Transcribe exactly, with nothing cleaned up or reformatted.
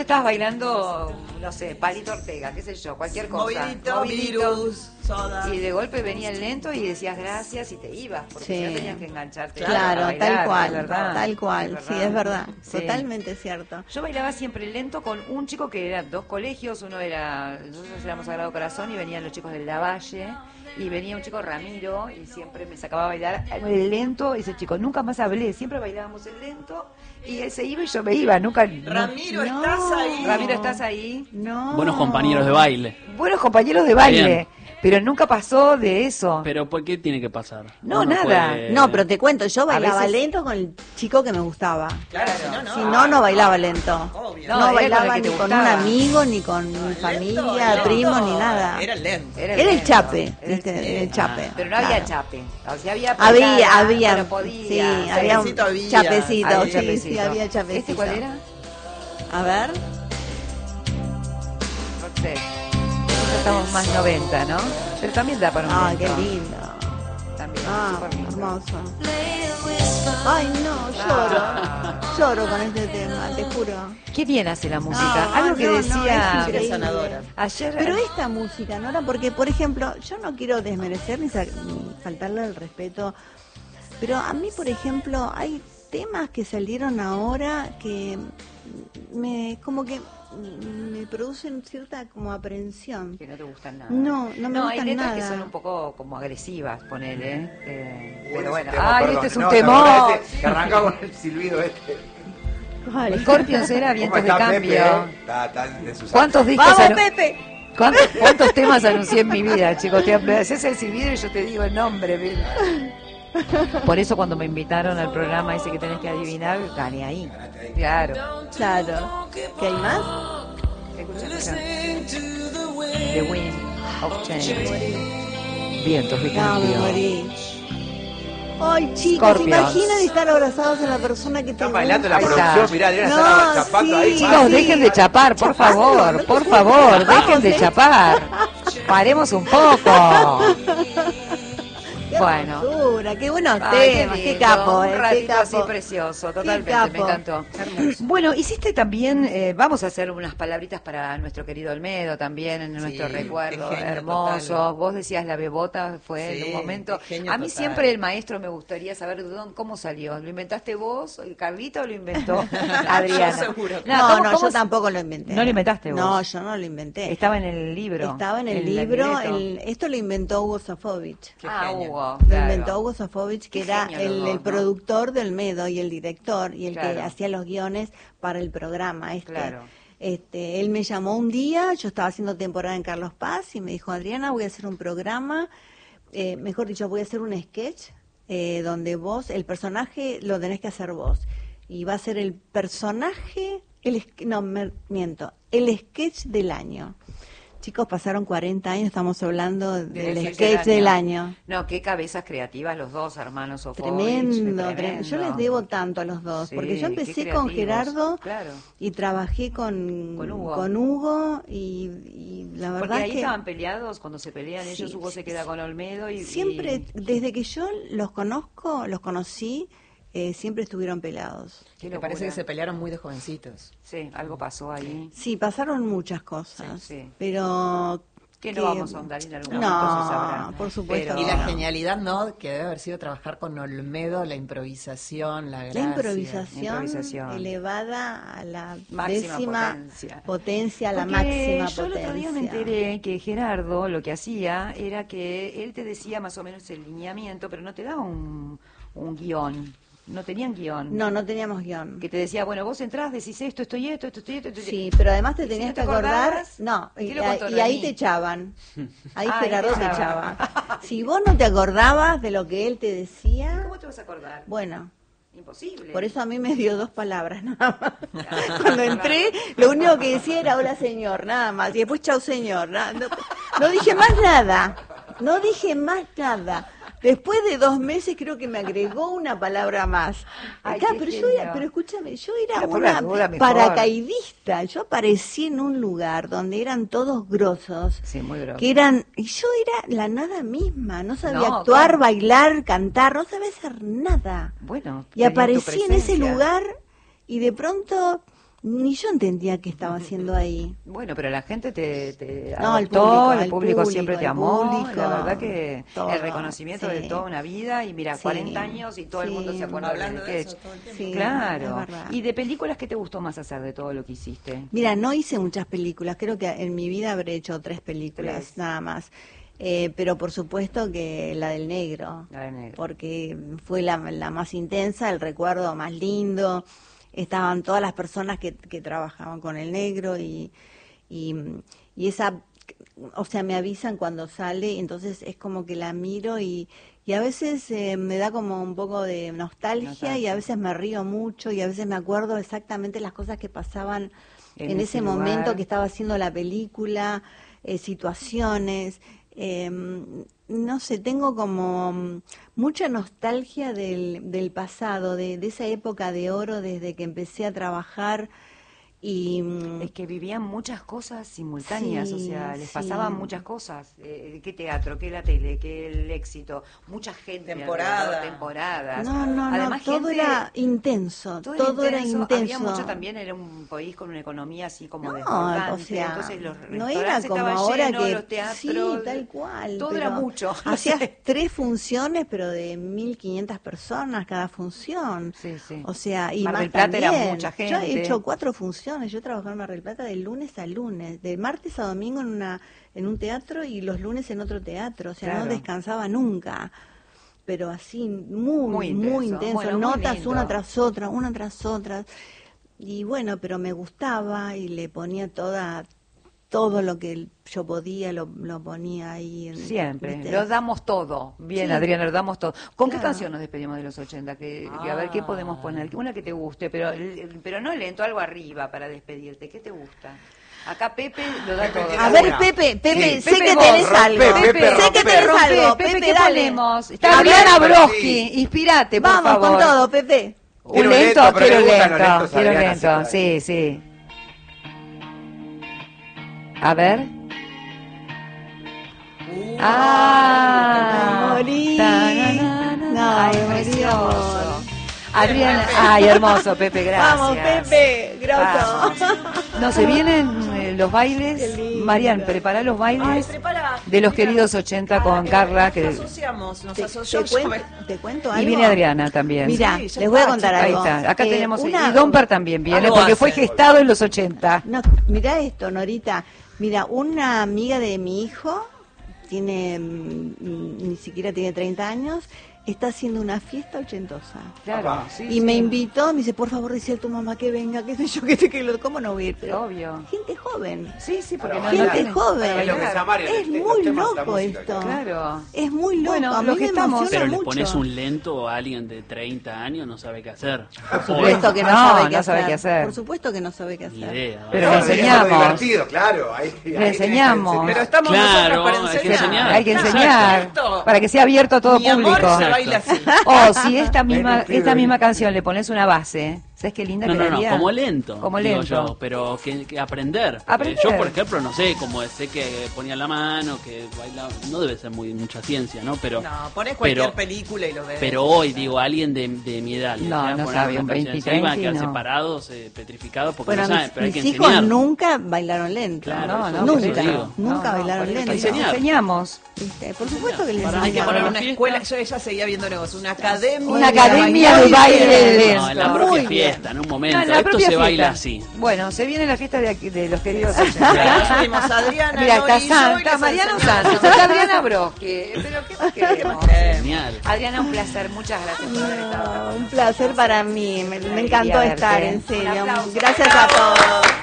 Estabas bailando, no sé, Palito Ortega, qué sé yo, cualquier cosa. Movidito, Movidito. virus, soda. Y de golpe venía el lento y decías gracias y te ibas, porque Sí. si no tenías que engancharte. Claro, a bailar, tal es cual, verdad, tal cual, es sí, es verdad, Sí. totalmente cierto. Yo bailaba siempre lento con un chico que era dos colegios, uno era, nosotros éramos Sagrado Corazón y venían los chicos del Lavalle, y venía un chico Ramiro y siempre me sacaba a bailar el lento, ese chico, nunca más hablé, siempre bailábamos el lento y él se iba y yo me iba, nunca... Ramiro, No. ¿estás ahí? Ramiro, ¿estás ahí? No. Buenos compañeros de baile. Buenos compañeros de baile, Bien. pero nunca pasó de eso. Pero ¿por qué tiene que pasar? No, Uno nada. puede- No, pero te cuento, yo bailaba veces- lento con el chico que me gustaba. Claro, si no, no. Si no, no bailaba lento. Obvio. No, No, era bailaba con el que ni te con un gustaba. amigo, ni con mi Lento, familia, lento. primos, ni nada. Era lento. Era Era el lento, chape, era el- ¿viste? El chape. Pero no había Claro. chape. O sea, había Había, pelada, había, pero podía. sí, había un Chapecito había. chapecito, Había sí, chapecito. sí, había chapecito. ¿Este cuál era? A ver. No sé. Nosotros estamos más noventa, ¿no? Pero también da para un Ah, qué lento. lindo. También, Ah, súper lindo. hermoso. Ay, no, lloro. Lloro con este tema, te juro. Qué bien hace la música. No, Algo que no, no, decía es increíble. sanadora. ayer. Pero esta música, Nora, porque, por ejemplo, yo no quiero desmerecer ni, sa- ni faltarle el respeto, pero a mí, por ejemplo, hay temas que salieron ahora que me, como que me producen cierta como aprensión. Que no te gustan nada. No, no me No, hay gustan letras nada. que son un poco como agresivas, ponele. Eh, Bueno, pero bueno. ese tema, Ay, perdón. este es un No, ¿te temor. acordás ese que arranca con el silbido este? ¿Cuál? Scorpions era ¿Cómo vientos de está cambio. Pepe, eh? Está, está de sus ¿Cuántos discos ¡Vamos, anu- Pepe! ¿Cuántos, cuántos temas anuncié en mi vida, chicos? Te haces el silbido y yo te digo el nombre. ¿ves? Por eso cuando me invitaron al programa ese que tenés que adivinar, gané ahí. Claro. Claro. ¿Qué hay más? Escucha, escucha. The Wind of Change. Vientos de No, me cambio. morí. Ay, chicos, ¿se Scorpions. imaginan estar abrazados a la persona que te Están bailando la gusta? Ahí está. producción, mirá, Adriana No, está chapando sí. ahí. Chicos, Sí. dejen de chapar, por Chapando, favor, no te por juro. favor, dejen Vamos, de ¿eh? chapar. Paremos un poco. Qué Bueno. hermosura, qué buenos Ay, temas, qué, lindo, capo, eh, un qué ratito así capo. precioso, Qué totalmente, capo. me encantó. Bueno, hiciste también, eh, vamos a hacer unas palabritas para nuestro querido Olmedo también, en nuestro Sí, recuerdo qué genio hermoso. total. Vos decías la bebota, fue Sí, en un momento. qué genio A mí total. siempre el maestro me gustaría saber de dónde, cómo salió. ¿Lo inventaste vos, el Carlito, o lo inventó Adriana? Yo seguro. No, ¿cómo- no, cómo yo se- tampoco lo inventé. ¿No lo inventaste vos? No, yo no lo inventé. Estaba en el libro. Estaba en el la libro, libreto. el- esto lo inventó Hugo Sofovich. Qué Ah, genio. Hugo, Lo claro. inventó Hugo Sofovich, que Qué era genio los el, dos, el ¿no? productor de Olmedo y el director y el que Claro. hacía los guiones para el programa este. Claro. Este, él me llamó un día, yo estaba haciendo temporada en Carlos Paz y me dijo, Adriana, voy a hacer un programa, eh, mejor dicho, voy a hacer un sketch eh, donde vos, el personaje lo tenés que hacer vos. Y va a ser el personaje, el sk- no, me, miento, el sketch del año. Chicos, pasaron cuarenta años, estamos hablando del Del sketch del año. No, qué cabezas creativas los dos hermanos Sofovich. Tremendo, tremendo. tremendo. Yo les debo tanto a los dos, Sí, porque yo qué empecé con creativos, Gerardo claro. y trabajé con, Con Hugo. con Hugo y, y la Porque verdad ahí que estaban peleados, cuando se pelean Sí, ellos, Hugo sí, se queda con Olmedo y... siempre, y- desde que yo los conozco, los conocí, eh, siempre estuvieron pelados. qué Me locura. parece que se pelearon muy de jovencitos. Sí, algo pasó ahí. Sí, pasaron muchas cosas, Sí, sí. pero... Que no vamos a ahondar en algún No, momento, se sabrá. por supuesto. Pero- Y la no. genialidad, ¿no? Que debe haber sido trabajar con Olmedo, la improvisación, la gracia. La improvisación, improvisación. elevada a la Máxima décima potencia. potencia, a la Porque máxima yo el otro día me potencia. enteré que Gerardo lo que hacía era que él te decía más o menos el lineamiento, pero no te daba un, un guión. No tenían guión. No, no teníamos guión. Que te decía, bueno, vos entrás, decís esto, esto y esto, esto, esto y esto. esto y Sí, esto. pero además te Y si tenías no te que acordar. acordabas, No, y, ¿qué lo contó y ahí Reni? te echaban. Ahí Ah, Gerardo ahí te te echaba. echaba. Si vos no te acordabas de lo que él te decía, ¿Cómo te vas a acordar? bueno, Imposible. por eso a mí me dio dos palabras nada más. Cuando entré, lo único que decía era hola señor, nada más. Y después chau señor. nada, no, no dije más nada. No dije más nada. Después de dos meses creo que me agregó una palabra más. Ay, Acá, qué pero yo genio. era, pero escúchame, yo era Pero por la una duda, mejor. paracaidista. Yo aparecí en un lugar donde eran todos grosos. Sí, muy grosso. Que eran, y yo era la nada misma, no sabía No, actuar, claro. bailar, cantar, no sabía hacer nada. Bueno, Y tenían tu aparecí en ese presencia. lugar y de pronto Ni yo entendía qué estaba haciendo ahí. Bueno, pero la gente te, te No, el adoptó, público, el el público público, siempre te el amó, público, la verdad que todo, el reconocimiento sí. de toda una vida y mira, Sí, cuarenta años y todo el sí. mundo se acuerda Hablando del de sketch. eso todo el tiempo. Sí, es Claro. verdad. ¿Y de películas qué te gustó más hacer de todo lo que hiciste? Mira, no hice muchas películas, creo que en mi vida habré hecho tres películas, Tres. nada más. Eh, pero por supuesto que la del negro, La del negro. porque fue la, la más intensa, el recuerdo más lindo, estaban todas las personas que, que trabajaban con el negro y, y, y esa, o sea, me avisan cuando sale, entonces es como que la miro y, y a veces eh, me da como un poco de nostalgia, Nostalgia. y a veces me río mucho y a veces me acuerdo exactamente las cosas que pasaban En en, ese ese momento lugar. que estaba haciendo la película, eh, situaciones, eh, no sé, tengo como mm, mucha nostalgia del, del pasado, de, de esa época de oro desde que empecé a trabajar y mm, Es que vivían muchas cosas simultáneas, Sí, o sea, les sí. pasaban muchas cosas. Eh, ¿Qué teatro, qué la tele, qué el éxito? Mucha gente. Temporada. alrededor, temporadas. no, no, no, Además, todo gente- era intenso, todo, todo, era intenso. intenso. Había mucho también, era un país con una economía así como No, desbordante, o sea, entonces los no restaurantes era como estaban ahora llenos, que los teatros, sí, tal cual. todo pero era mucho. Hacías tres funciones, pero de mil quinientas personas cada función. Sí, sí. O sea, y Mar más del Plata era también. mucha Yo he gente. hecho cuatro funciones. Yo trabajaba en Mar del Plata de lunes a lunes, de martes a domingo en una en un teatro y los lunes en otro teatro. O sea, Claro. no descansaba nunca. Pero así, muy, Muy muy intenso. intenso. Bueno, muy Notas lindo. una tras otra, una tras otra. Y bueno, pero me gustaba y le ponía toda todo lo que yo podía, lo, lo ponía ahí. En, Siempre, ¿viste? lo damos todo. Bien, Sí. Adriana, lo damos todo. ¿Con qué Claro. canción nos despedimos de los ochenta? Que, que a ver, ¿qué podemos poner? Una que te guste, pero pero no lento, algo arriba para despedirte. ¿Qué te gusta? Acá Pepe lo da Pepe todo. tiene A ver, una. Pepe, Pepe, Sí. sé Pepe, que vos, tenés rompe, algo. Pepe, sé rompe, que tenés rompe, algo. Pepe, Pepe, ¿qué dale. ponemos? Está A ver, Adriana pero Broski, sí. inspirate, por Vamos favor. con todo, Pepe. Un Quiero lento, lento, pero quiero le gustan los lento, lentos, quiero Adriana, lento, sí, sí, sí. A ver. Ah, Me morí. Ta-na-na-na. No, Ay, me morí, precioso. amor. Adriana, ay, hermoso, Pepe, gracias. Vamos, Pepe, grosso. Vamos. No, se vienen eh, los Qué bailes. lindo. Marian, prepara los Ay, bailes prepara. de los Mira. queridos ochenta con Ah, Carla. Nos Que, asociamos, nos Te, asociamos. te cuento, te cuento algo. y viene Adriana también. Mira, Sí, ya les voy a está, contar Ahí algo. está. Acá Eh, tenemos. una- Y Domper también viene, Algo porque hace. fue gestado en los ochenta. No, mira esto, Norita. Mira, una amiga de mi hijo, tiene mm, ni siquiera tiene treinta años, está haciendo una fiesta ochentosa. Claro, Papá. sí, Y sí. me invitó, me dice, por favor, dice a tu mamá que venga, qué sé yo, que sé que lo, ¿cómo no voy a ir? Pero Obvio. gente joven, Sí, sí, porque Claro, no, no gente tiene- joven. Es lo que se llama Mario, Es los muy temas, la loco música, esto. Claro. Es muy loco, Bueno, a lo mí que me estamos- emociona Pero le mucho. pones un lento a alguien de treinta años, no sabe qué hacer. Por supuesto que no, No, sabe, qué no sabe hacer. qué hacer. Por supuesto que no sabe qué Ni hacer. idea. Pero No, le eso es lo enseñamos. divertido, claro. Ahí, ahí Le enseñamos. Pero estamos Claro, nosotros para hay que enseñar. enseñar. Hay que Exacto. enseñar Exacto. para que sea abierto a todo Mi amor público. se baila así. O si esta misma Ven, esta ven. misma canción le pones una base, ¿sabes qué linda No, no, no, quedaría? como lento. Como digo lento. yo, pero que, que aprender. Porque Aprender. Yo, por ejemplo, no sé cómo es, sé que ponía la mano, que bailaba. No debe ser muy mucha ciencia, ¿no? Pero, No, pones cualquier pero, película y lo ves. pero hoy, digo, alguien de, de mi edad. le No, voy a no poner sabe, una un canción veinte, encima, treinta, quedan no. separados, eh, petrificados, porque Bueno, no saben, mis, pero hay que mis hijos enseñar. nunca bailaron lento. Claro, No, eso no, por nunca, eso digo. nunca bailaron por eso lento. les Enseñar. enseñamos. ¿Viste? Por supuesto que les Para- hay que enseñamos. poner Para una una fiesta. escuela, yo ella seguía viendo negocios, una academia. Una academia de Muy baile bien. lento. No, en la Muy propia bien. fiesta, en un momento. No, en la Esto propia se baila fiesta. así. Bueno, se viene la fiesta de, aquí- de los queridos Ya ochenta. subimos a Adriana, Mira, Nori está y yo, y Santa, les Mariano enseñamos. Santos, está Adriana Broski. Pero ¿qué más queremos? Genial. Adriana, un placer, muchas gracias por haber estado. Un placer para mí, me, me Alegría encantó verte. estar, en Un serio. aplauso. Gracias a todos.